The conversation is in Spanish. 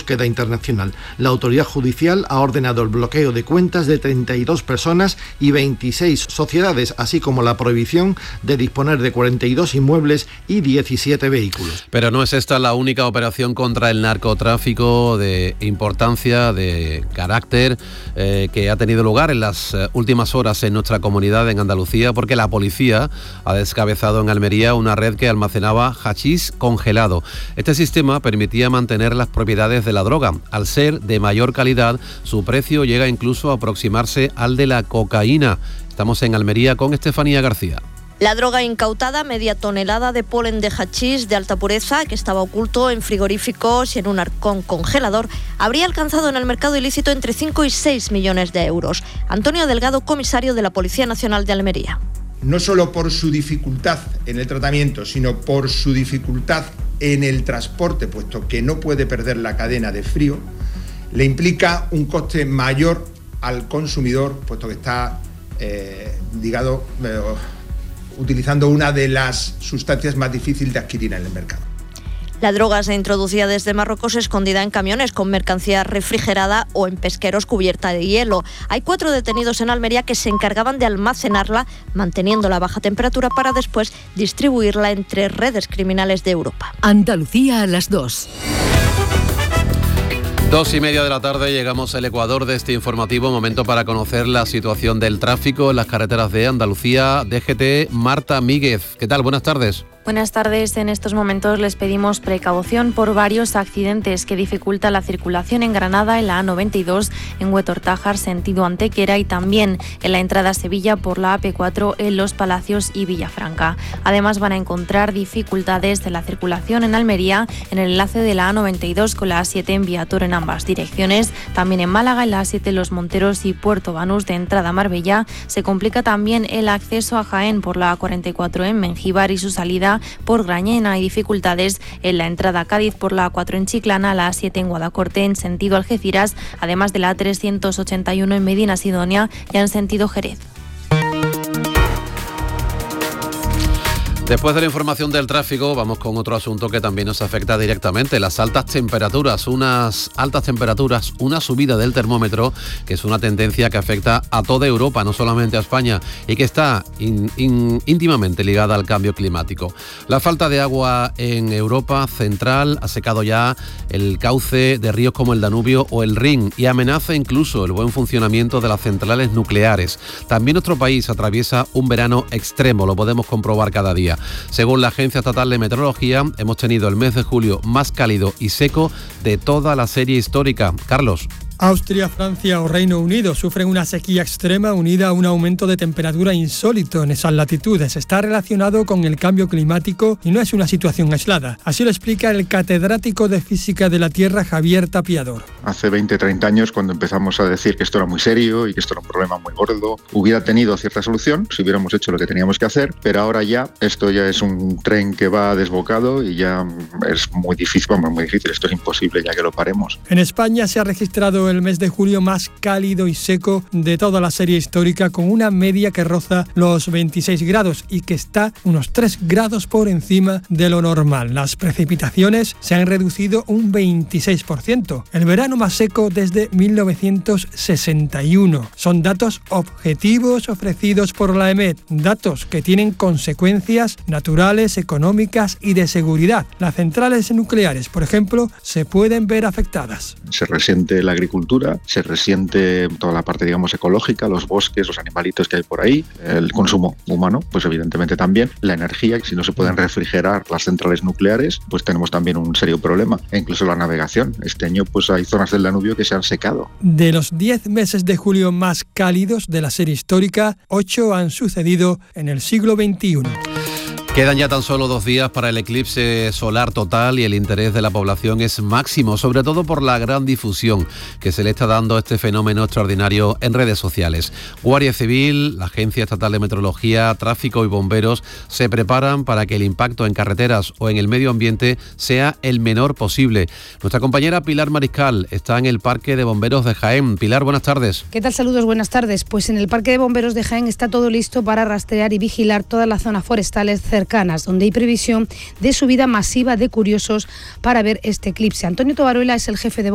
búsqueda internacional. La autoridad judicial ha ordenado el bloqueo de cuentas de 32 personas y 26 sociedades, así como la prohibición de disponer de 42 inmuebles y 17 vehículos. Pero no es esta la única operación contra el narcotráfico de importancia, de carácter, que ha tenido lugar en las últimas horas en nuestra comunidad en Andalucía, porque la policía ha descabezado en Almería una red que almacenaba hachís congelado. Este sistema permitía mantener las propiedades de la droga. Al ser de mayor calidad, su precio llega incluso a aproximarse al de la cocaína. Estamos en Almería con Estefanía García. La droga incautada, media tonelada de polen de hachís de alta pureza que estaba oculto en frigoríficos y en un arcón congelador, habría alcanzado en el mercado ilícito entre 5 y 6 millones de euros. Antonio Delgado, comisario de la Policía Nacional de Almería. No solo por su dificultad en el tratamiento, sino por su dificultad en el transporte, puesto que no puede perder la cadena de frío, le implica un coste mayor al consumidor, puesto que está utilizando una de las sustancias más difíciles de adquirir en el mercado. La droga se introducía desde Marruecos escondida en camiones con mercancía refrigerada o en pesqueros cubierta de hielo. Hay 4 detenidos en Almería que se encargaban de almacenarla, manteniéndola a baja temperatura para después distribuirla entre redes criminales de Europa. Andalucía a las 2. 2:30 de la tarde, llegamos al Ecuador de este informativo, momento para conocer la situación del tráfico en las carreteras de Andalucía. DGT, Marta Míguez. ¿Qué tal? Buenas tardes. Buenas tardes. En estos momentos les pedimos precaución por varios accidentes que dificultan la circulación en Granada, en la A92, en Huetortájar, sentido Antequera, y también en la entrada a Sevilla por la AP4 en Los Palacios y Villafranca. Además van a encontrar dificultades de la circulación en Almería, en el enlace de la A92 con la A7 en Viator en ambas direcciones. También en Málaga, en la A7 Los Monteros y Puerto Banús de entrada a Marbella. Se complica también el acceso a Jaén por la A44 en Mengíbar y su salida por Grañena. Hay dificultades en la entrada a Cádiz por la A4 en Chiclana, la A7 en Guadacorte en sentido Algeciras, además de la A381 en Medina Sidonia y en sentido Jerez. Después de la información del tráfico, vamos con otro asunto que también nos afecta directamente, las altas temperaturas. Unas altas temperaturas, una subida del termómetro, que es una tendencia que afecta a toda Europa, no solamente a España, y que está íntimamente ligada al cambio climático. La falta de agua en Europa central ha secado ya el cauce de ríos como el Danubio o el Rin y amenaza incluso el buen funcionamiento de las centrales nucleares. También nuestro país atraviesa un verano extremo, lo podemos comprobar cada día. Según la Agencia Estatal de Meteorología, hemos tenido el mes de julio más cálido y seco de toda la serie histórica. Carlos. Austria, Francia o Reino Unido sufren una sequía extrema unida a un aumento de temperatura insólito en esas latitudes. Está relacionado con el cambio climático y no es una situación aislada. Así lo explica el catedrático de Física de la Tierra, Javier Tapiador. Hace 20-30 años, cuando empezamos a decir que esto era muy serio y que esto era un problema muy gordo, hubiera tenido cierta solución si hubiéramos hecho lo que teníamos que hacer, pero ahora ya esto ya es un tren que va desbocado y ya es muy difícil, esto es imposible ya que lo paremos. En España se ha registrado el mes de julio más cálido y seco de toda la serie histórica, con una media que roza los 26 grados y que está unos 3 grados por encima de lo normal. Las precipitaciones se han reducido un 26%, el verano más seco desde 1961. Son datos objetivos ofrecidos por la EMET, datos que tienen consecuencias naturales, económicas y de seguridad. Las centrales nucleares, por ejemplo, se pueden ver afectadas. Se resiente la agricultura, se resiente toda la parte, digamos, ecológica, los bosques, los animalitos que hay por ahí, el consumo humano, pues evidentemente también, la energía, si no se pueden refrigerar las centrales nucleares, pues tenemos también un serio problema, e incluso la navegación. Este año pues hay zonas del Danubio que se han secado. De los 10 meses de julio más cálidos de la serie histórica, 8 han sucedido en el siglo XXI. Quedan ya tan solo 2 días para el eclipse solar total y el interés de la población es máximo, sobre todo por la gran difusión que se le está dando a este fenómeno extraordinario en redes sociales. Guardia Civil, la Agencia Estatal de Meteorología, Tráfico y Bomberos se preparan para que el impacto en carreteras o en el medio ambiente sea el menor posible. Nuestra compañera Pilar Mariscal está en el Parque de Bomberos de Jaén. Pilar, buenas tardes. ¿Qué tal? Saludos, buenas tardes. Pues en el Parque de Bomberos de Jaén está todo listo para rastrear y vigilar todas las zonas forestales cercanas, donde hay previsión de subida masiva de curiosos para ver este eclipse. Antonio Tobaruela es el jefe de